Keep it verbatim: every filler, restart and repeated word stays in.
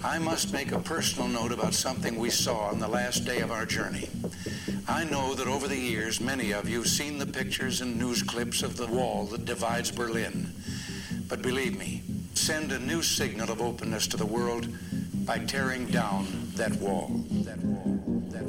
I must make a personal note about something we saw on the last day of our journey. I know that over the years, many of you have seen the pictures and news clips of the wall that divides Berlin. But believe me, send a new signal of openness to the world by tearing down that wall. That wall.